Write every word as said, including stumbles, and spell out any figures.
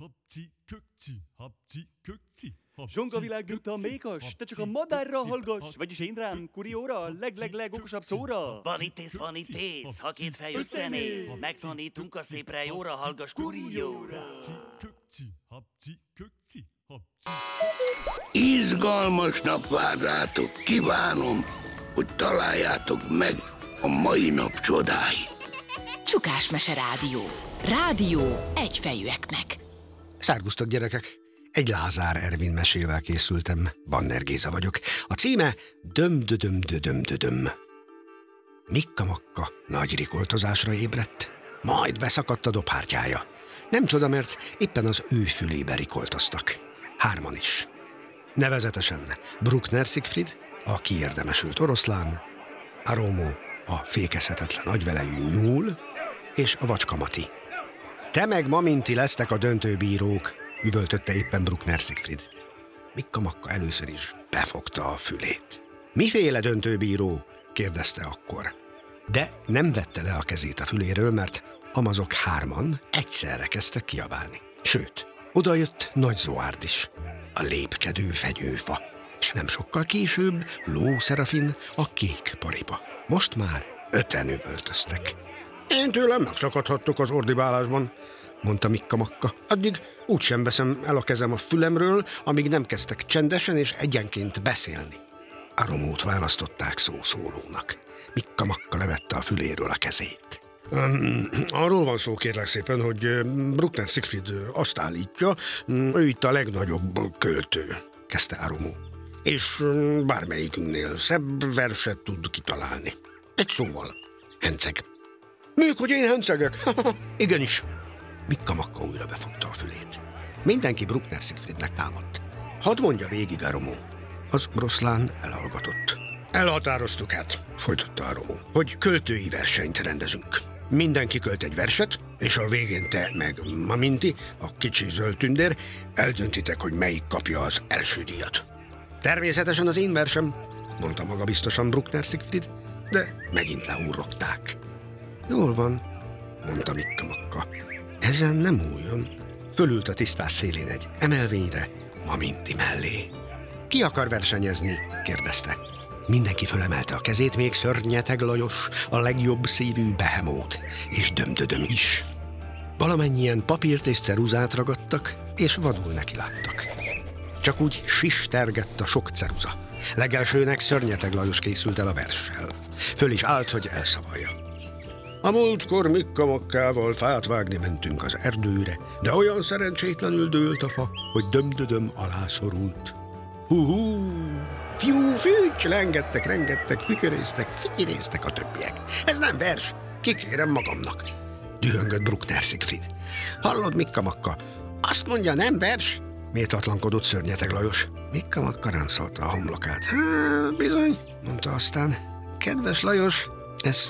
Zsongavilág nyugta, mékas, te csak a madárra hallgass, vagyis én rám, kurióra, leg-leg-leg okosabb szóra. Vanitész, vanitész, ha két fej összenéz, megtanítunk a szépre jóra, hallgass kurióra. Izgalmas nap vár rátok, kívánom, hogy találjátok meg a mai nap csodáit. Csukásmese Rádió. Rádió egyfejűeknek. Szárgusztok, gyerekek! Egy Lázár Ervin mesével készültem. Banner Géza vagyok. A címe Döm-dödöm-dödöm-dödöm. Mikka-makka nagy rikoltozásra ébredt, majd beszakadt a dobhártyája. Nem csoda, mert éppen az ő fülébe rikoltoztak. Hárman is. Nevezetesen Bruckner Siegfried, a kiérdemesült oroszlán, Aromo, a fékezhetetlen agyvelejű nyúl, és a vacska Mati. Te meg Maminti lesztek a döntőbírók, üvöltötte éppen Bruckner Siegfried. Mikka-makka először is befogta a fülét. Miféle döntőbíró? Kérdezte akkor. De nem vette le a kezét a füléről, mert amazok hárman egyszerre kezdtek kiabálni. Sőt, odajött Nagy Zoárd is, a lépkedő fenyőfa, és nem sokkal később Ló Szerafin, a kék paripa. Most már öten üvöltöztek. Én tőlem megszakadhattok az ordibálásban, mondta Mikka-makka. Addig úgysem veszem el a kezem a fülemről, amíg nem kezdtek csendesen és egyenként beszélni. Aromót választották szószólónak. Mikka-makka levette a füléről a kezét. Um, arról van szó, kérlek szépen, hogy Bruckner Siegfried azt állítja, ő itt a legnagyobb költő, kezdte Aromó. És bármelyikünknél szebb verset tud kitalálni. Egy szóval, henceg. Még hogy én hencegek? Igenis. Mikka-makka újra befogta a fülét. Mindenki Bruckner Siegfriednek támadt. Hadd mondja végig Aromó. Az oroszlán elhallgatott. Elhatároztuk hát, folytatta Aromó, hogy költői versenyt rendezünk. Mindenki költ egy verset, és a végén te meg Maminti, a kicsi zöld tündér, eldöntitek, hogy melyik kapja az első díjat. Természetesen az én versem, mondta magabiztosan Bruckner Siegfried, de megint lehúrogták. Jól van, mondta Mikka-makka. Ezen nem újjon. Fölült a tisztás szélén egy emelvényre, Maminti mellé. Ki akar versenyezni? kérdezte. Mindenki fölemelte a kezét, még Szörnyeteg Lajos, a legjobb szívű behemót, és Dömdödöm is. Valamennyien papírt és ceruzát ragadtak, és vadul nekiláttak. Csak úgy sistergett a sok ceruza. Legelsőnek Szörnyeteg Lajos készült el a verssel. Föl is állt, hogy elszavalja. A múltkor Mikka-makkával fát vágni mentünk az erdőre, de olyan szerencsétlenül dőlt a fa, hogy Dömdödöm alá szorult. Hú-hú! Fiú, fűcs! Lengettek, rengettek, fütyöréztek, fityiréztek a többiek. Ez nem vers, kikérem magamnak. Dühöngött Bruckner Siegfried. Hallod, Mikka-makka? Azt mondja, nem vers? Méltatlankodott Szörnyeteg Lajos. Mikka-makka ráncolta a homlokát. Há, bizony, mondta aztán. Kedves Lajos, ez